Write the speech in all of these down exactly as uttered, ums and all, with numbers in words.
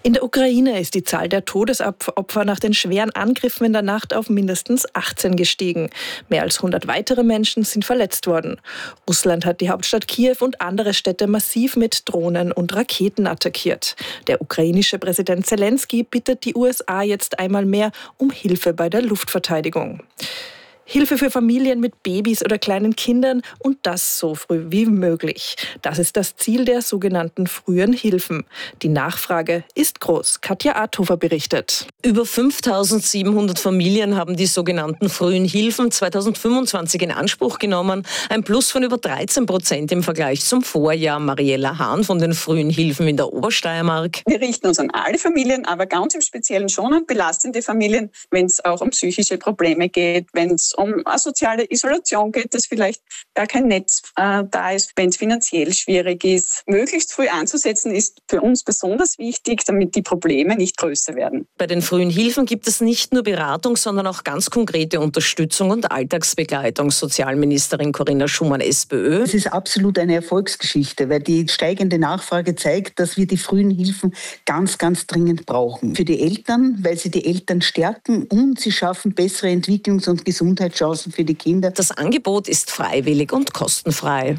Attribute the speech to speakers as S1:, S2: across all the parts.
S1: In der Ukraine ist die Zahl der Todesopfer nach den schweren Angriffen in der Nacht auf mindestens achtzehn gestiegen. Mehr als hundert weitere Menschen sind verletzt worden. Russland hat die Hauptstadt Kiew und andere Städte massiv mit Drohnen und Raketen attackiert. Der ukrainische Präsident Zelensky bittet die U S A jetzt einmal mehr um Hilfe bei der Luftverteidigung. Hilfe für Familien mit Babys oder kleinen Kindern und das so früh wie möglich. Das ist das Ziel der sogenannten frühen Hilfen. Die Nachfrage ist groß. Katja Arthofer berichtet.
S2: Über fünftausendsiebenhundert Familien haben die sogenannten frühen Hilfen zweitausendfünfundzwanzig in Anspruch genommen. Ein Plus von über dreizehn Prozent im Vergleich zum Vorjahr. Mariella Hahn von den frühen Hilfen in der Obersteiermark.
S3: Wir richten uns an alle Familien, aber ganz im Speziellen schon an belastende Familien, wenn es auch um psychische Probleme geht, wenn es um asoziale Isolation geht, dass vielleicht gar kein Netz äh, da ist, wenn es finanziell schwierig ist. Möglichst früh anzusetzen ist für uns besonders wichtig, damit die Probleme nicht größer werden.
S2: Bei den frühen Hilfen gibt es nicht nur Beratung, sondern auch ganz konkrete Unterstützung und Alltagsbegleitung. Sozialministerin Corinna Schumann, SPÖ.
S4: Es ist absolut eine Erfolgsgeschichte, weil die steigende Nachfrage zeigt, dass wir die frühen Hilfen ganz, ganz dringend brauchen. Für die Eltern, weil sie die Eltern stärken und sie schaffen bessere Entwicklungs- und Gesundheitschancen für die Kinder.
S2: Das Angebot ist freiwillig und kostenfrei.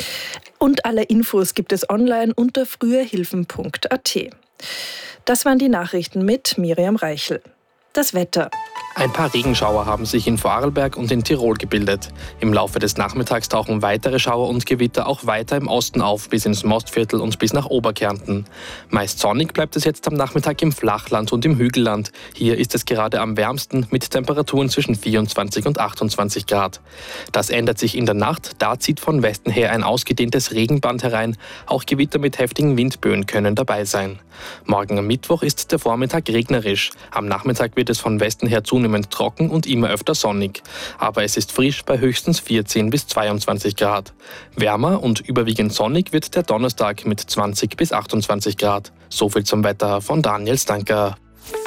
S1: Und alle Infos gibt es online unter früherhilfen punkt a t. Das waren die Nachrichten mit Miriam Reichel. Das Wetter.
S5: Ein paar Regenschauer haben sich in Vorarlberg und in Tirol gebildet. Im Laufe des Nachmittags tauchen weitere Schauer und Gewitter auch weiter im Osten auf, bis ins Mostviertel und bis nach Oberkärnten. Meist sonnig bleibt es jetzt am Nachmittag im Flachland und im Hügelland. Hier ist es gerade am wärmsten mit Temperaturen zwischen vierundzwanzig und achtundzwanzig Grad. Das ändert sich in der Nacht, da zieht von Westen her ein ausgedehntes Regenband herein. Auch Gewitter mit heftigen Windböen können dabei sein. Morgen am Mittwoch ist der Vormittag regnerisch. Am Nachmittag wird es von Westen her zunehmend trocken und immer öfter sonnig. Aber es ist frisch bei höchstens vierzehn bis zweiundzwanzig Grad. Wärmer und überwiegend sonnig wird der Donnerstag mit zwanzig bis achtundzwanzig Grad. So viel zum Wetter von Daniel Stanker.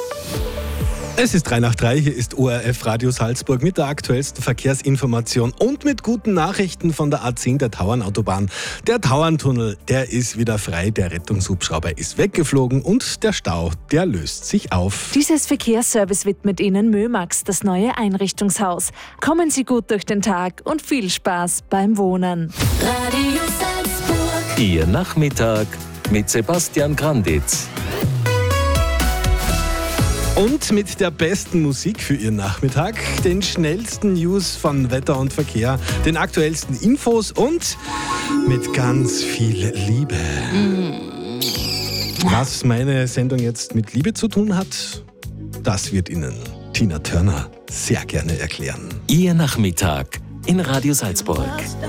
S6: Es ist drei nach drei, hier ist O R F Radio Salzburg mit der aktuellsten Verkehrsinformation und mit guten Nachrichten von der A zehn der Tauernautobahn. Der Tauerntunnel, der ist wieder frei, der Rettungshubschrauber ist weggeflogen und der Stau, der löst sich auf.
S7: Dieses Verkehrsservice widmet Ihnen Mömax, das neue Einrichtungshaus. Kommen Sie gut durch den Tag und viel Spaß beim Wohnen.
S8: Radio Salzburg.
S9: Ihr Nachmittag mit Sebastian Granditz.
S6: Und mit der besten Musik für Ihren Nachmittag, den schnellsten News von Wetter und Verkehr, den aktuellsten Infos und mit ganz viel Liebe. Mm. Was meine Sendung jetzt mit Liebe zu tun hat, das wird Ihnen Tina Turner sehr gerne erklären.
S9: Ihr Nachmittag in Radio Salzburg.